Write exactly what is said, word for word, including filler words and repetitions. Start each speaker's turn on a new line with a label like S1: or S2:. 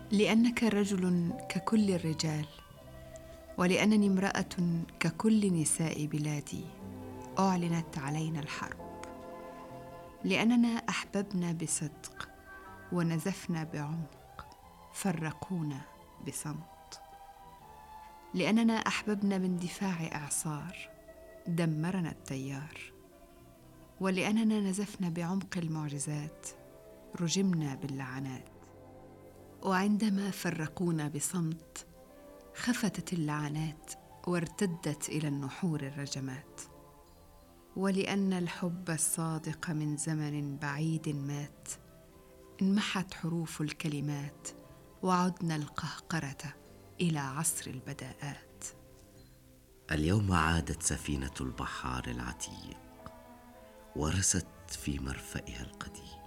S1: لأنك رجل ككل الرجال، ولأنني امرأة ككل نساء بلادي، أعلنت علينا الحرب. لأننا أحببنا بصدق ونزفنا بعمق، فرقونا بصمت. لأننا أحببنا باندفاع إعصار، دمرنا التيار. ولأننا نزفنا بعمق المعجزات، رجمنا باللعنات. وعندما فرقونا بصمت، خفتت اللعنات وارتدت إلى النحور الرجمات. ولأن الحب الصادق من زمن بعيد مات، انمحت حروف الكلمات، وعدنا القهقرة إلى عصر البداءات.
S2: اليوم عادت سفينة البحار العتيق، ورست في مرفأها القديم.